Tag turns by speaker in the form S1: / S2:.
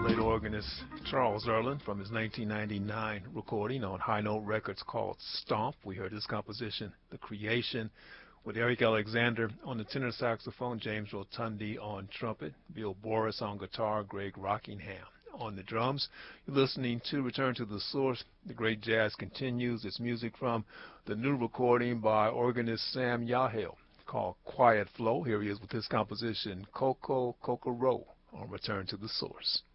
S1: late organist Charles Earland from his 1999 recording on High Note Records called Stomp. We heard his composition, The Creation, with Eric Alexander on the tenor saxophone, James Rotundi on trumpet, Bill Boris on guitar, Greg Rockingham on the drums. You're listening to Return to the Source. The great jazz continues. It's music from the new recording by organist Sam Yahel called Quiet Flow. Here he is with his composition, Coco Kokoro, on Return to the Source.